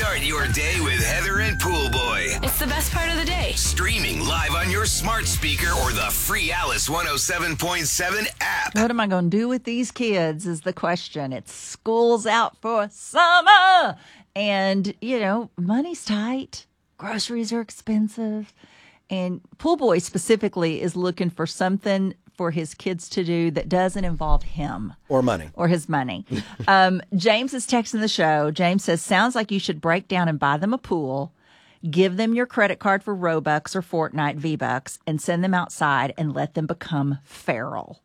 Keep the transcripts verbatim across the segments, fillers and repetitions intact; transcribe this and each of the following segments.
Start your day with Heather and Pool Boy. It's the best part of the day. Streaming live on your smart speaker or the free Alice one oh seven point seven app. What am I going to do with these kids is the question. It's school's out for summer. And, you know, money's tight. Groceries are expensive. And Pool Boy specifically is looking for something for his kids to do that doesn't involve him. Or money. Or his money. um, James is texting the show. James says, sounds like you should break down and buy them a pool, give them your credit card for Robux or Fortnite V-Bucks, and send them outside and let them become feral.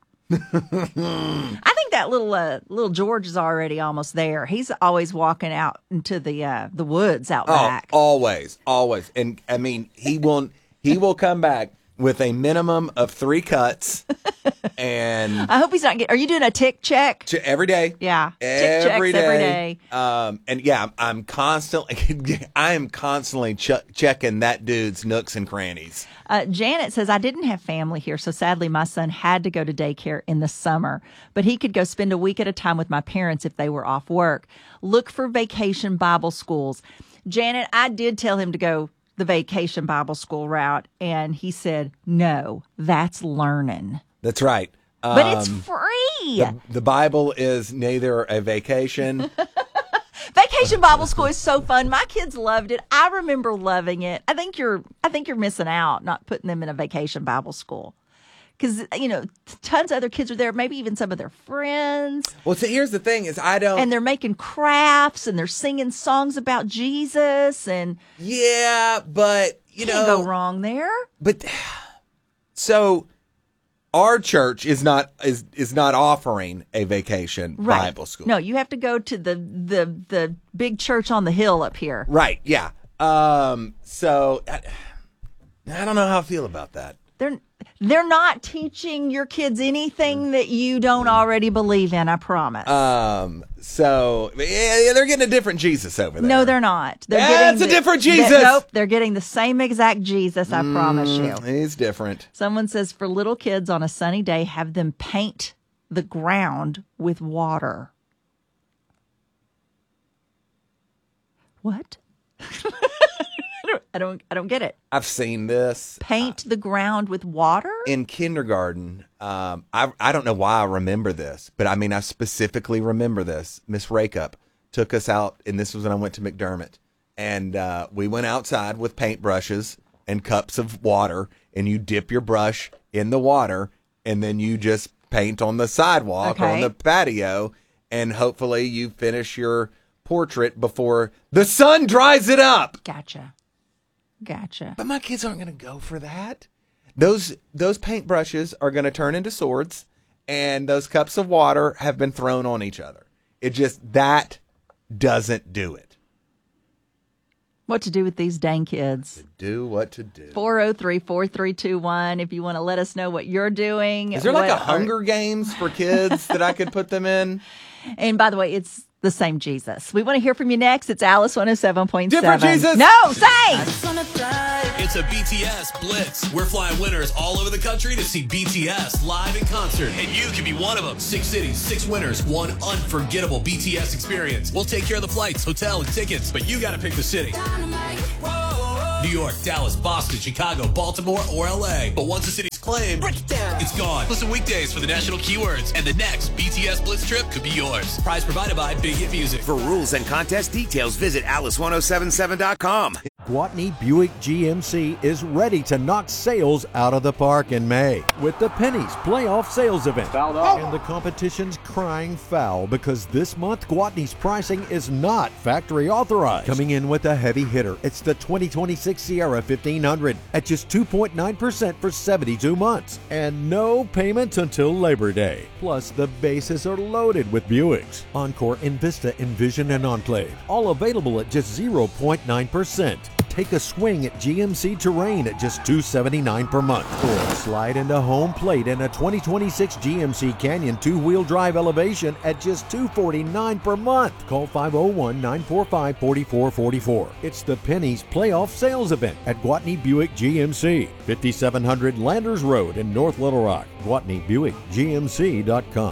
I think that little uh, little George is already almost there. He's always walking out into the uh, the woods out oh, back. Always, always. And, I mean, he will, he will come back with a minimum of three cuts, and I hope he's not getting. Are you doing a tick check? to every day. Yeah, tick every checks day. every day. Um, and yeah, I'm, I'm constantly, I am constantly ch- checking that dude's nooks and crannies. Uh, Janet says, I didn't have family here, so sadly my son had to go to daycare in the summer, but he could go spend a week at a time with my parents if they were off work. Look for vacation Bible schools. Janet, I did tell him to go the vacation Bible school route, and he said, no, that's learning. That's right. Um, But it's free. The, the Bible is neither a vacation. Vacation Bible school is so fun. My kids loved it. I remember loving it. I think you're I think you're missing out not putting them in a vacation Bible school. Because, you know, tons of other kids are there, maybe even some of their friends. Well, so here's the thing is I don't. And they're making crafts and they're singing songs about Jesus. And Yeah, but, you can't know. go wrong there. But so our church is not is is not offering a vacation Right. Bible school. No, you have to go to the, the, the big church on the hill up here. Right, yeah. Um so I, I don't know how I feel about that. They're they're not teaching your kids anything that you don't already believe in, I promise. Um so yeah, they're getting a different Jesus over there. No, they're not. They're That's getting a the- different they- Jesus. nope, they're getting the same exact Jesus, I promise you. He's different. Someone says for little kids on a sunny day, have them paint the ground with water. What? I don't I don't get it. I've seen this. Paint the ground with water? In kindergarten, um, I I don't know why I remember this, but I mean I specifically remember this. Miss Rakeup took us out, and this was when I went to McDermott, and uh, we went outside with paintbrushes and cups of water, and you dip your brush in the water, and then you just paint on the sidewalk or on Okay. the patio, and hopefully you finish your portrait before the sun dries it up. Gotcha. Gotcha. But my kids aren't going to go for that. Those those paintbrushes are going to turn into swords, and those cups of water have been thrown on each other. It just, that doesn't do it. What to do with these dang kids? Do what to do. four oh three, four three two one if you want to let us know what you're doing. Is there like what a are- Hunger Games for kids that I could put them in? And by the way, it's the same Jesus. We want to hear from you next. It's Alice one oh seven point seven. Different Jesus? No, same. It's a B T S Blitz. We're flying winners all over the country to see B T S live in concert. And you can be one of them. Six cities, six winners, one unforgettable B T S experience. We'll take care of the flights, hotel, and tickets, but you got to pick the city. New York, Dallas, Boston, Chicago, Baltimore, or L A. But once the city's claimed, it's gone. Listen weekdays for the national keywords, and the next B T S Blitz trip could be yours. Prize provided by Big Hit Music. For rules and contest details, visit alice ten seventy-seven dot com. Gwatney Buick G M C is ready to knock sales out of the park in May with the Pennies Playoff Sales Event. And the competition's crying foul because this month Gwatney's pricing is not factory authorized. Coming in with a heavy hitter, it's the twenty twenty-six Sierra fifteen hundred at just two point nine percent for seventy-two months and no payments until Labor Day. Plus, the bases are loaded with Buicks. Encore, Envista, Envision, and Enclave, all available at just zero point nine percent. Take a swing at G M C Terrain at just two hundred seventy-nine dollars per month. Or slide into home plate in a twenty twenty-six G M C Canyon two-wheel drive elevation at just two hundred forty-nine dollars per month. Call five oh one, nine four five, four four four four. It's the Pennies Playoff Sales Event at Gwatney Buick G M C, fifty-seven hundred Landers Road in North Little Rock. Gwatney Buick G M C dot com.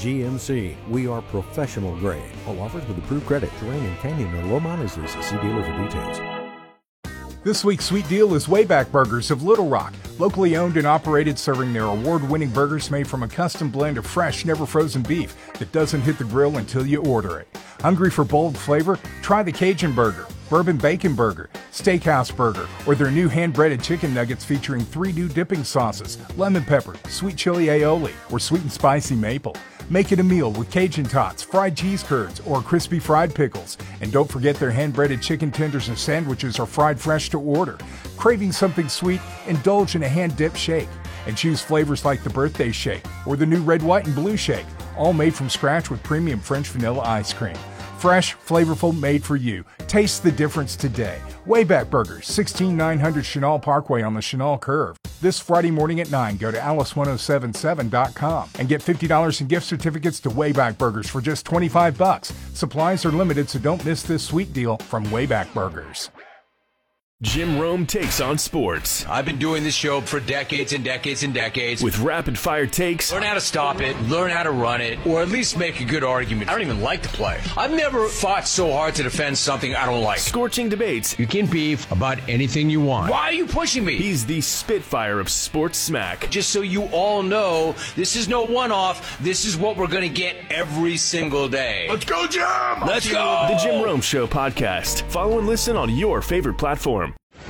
G M C. We are professional grade. All offers with approved credit. Terrain and Canyon and low mileages. See dealer for details. This week's sweet deal is Wayback Burgers of Little Rock. Locally owned and operated, serving their award-winning burgers made from a custom blend of fresh, never-frozen beef that doesn't hit the grill until you order it. Hungry for bold flavor? Try the Cajun Burger, Bourbon Bacon Burger, Steakhouse Burger, or their new hand-breaded chicken nuggets featuring three new dipping sauces, lemon pepper, sweet chili aioli, or sweet and spicy maple. Make it a meal with Cajun Tots, fried cheese curds, or crispy fried pickles. And don't forget their hand-breaded chicken tenders and sandwiches are fried fresh to order. Craving something sweet? Indulge in a hand-dipped shake. And choose flavors like the birthday shake or the new red, white, and blue shake, all made from scratch with premium French vanilla ice cream. Fresh, flavorful, made for you. Taste the difference today. Wayback Burgers, sixteen nine hundred Chenal Parkway on the Chenal Curve. This Friday morning at nine, go to alice ten seventy-seven dot com and get fifty dollars in gift certificates to Wayback Burgers for just twenty-five bucks. Supplies are limited, so don't miss this sweet deal from Wayback Burgers. Jim Rome takes on sports. I've been doing this show for decades and decades and decades. With rapid-fire takes. Learn how to stop it, learn how to run it, or at least make a good argument. I don't even like to play. I've never fought so hard to defend something I don't like. Scorching debates. You can beef about anything you want. Why are you pushing me? He's the Spitfire of sports smack. Just so you all know, this is no one-off. This is what we're going to get every single day. Let's go, Jim! Let's go! The Jim Rome Show podcast. Follow and listen on your favorite platform.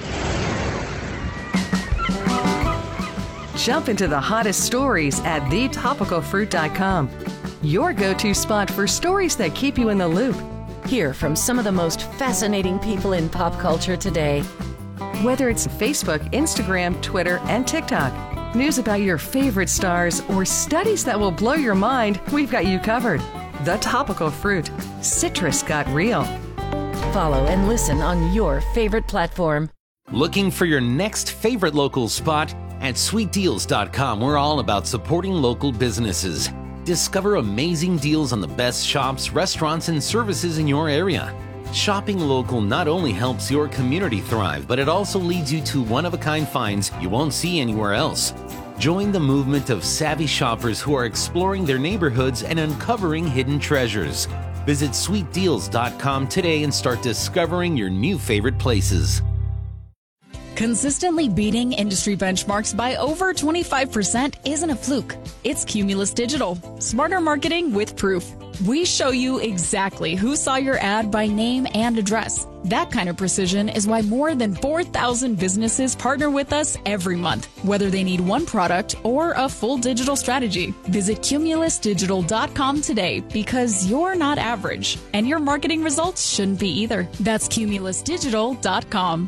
Jump into the hottest stories at the topical fruit dot com. Your go-to spot for stories that keep you in the loop. Hear from some of the most fascinating people in pop culture today. Whether it's Facebook, Instagram, Twitter, and TikTok, news about your favorite stars, or studies that will blow your mind, we've got you covered. The Topical Fruit. Citrus got real. Follow and listen on your favorite platform. Looking for your next favorite local spot? At sweet deals dot com, we're all about supporting local businesses. Discover amazing deals on the best shops, restaurants, and services in your area. Shopping local not only helps your community thrive, but it also leads you to one-of-a-kind finds you won't see anywhere else. Join the movement of savvy shoppers who are exploring their neighborhoods and uncovering hidden treasures. Visit sweet deals dot com today and start discovering your new favorite places. Consistently beating industry benchmarks by over twenty-five percent isn't a fluke. It's Cumulus Digital. Smarter marketing with proof. We show you exactly who saw your ad by name and address. That kind of precision is why more than four thousand businesses partner with us every month, whether they need one product or a full digital strategy. Visit cumulus digital dot com today because you're not average, and your marketing results shouldn't be either. That's cumulus digital dot com.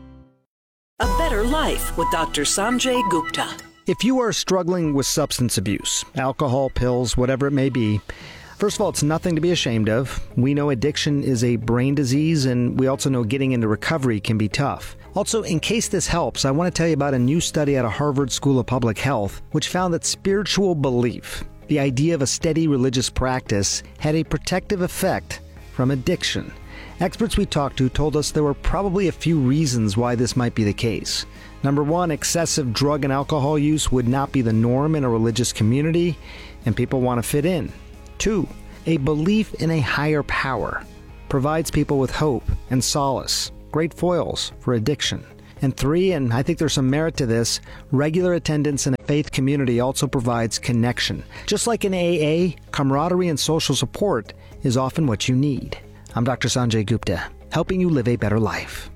A Better Life with Doctor Sanjay Gupta. If you are struggling with substance abuse, alcohol, pills, whatever it may be, first of all, it's nothing to be ashamed of. We know addiction is a brain disease, and we also know getting into recovery can be tough. Also, in case this helps, I want to tell you about a new study out of Harvard School of Public Health, which found that spiritual belief, the idea of a steady religious practice, had a protective effect from addiction. Experts we talked to told us there were probably a few reasons why this might be the case. Number one, excessive drug and alcohol use would not be the norm in a religious community, and people want to fit in. Two, a belief in a higher power provides people with hope and solace, great foils for addiction. And three, and I think there's some merit to this, regular attendance in a faith community also provides connection. Just like in A A, camaraderie and social support is often what you need. I'm Doctor Sanjay Gupta, helping you live a better life.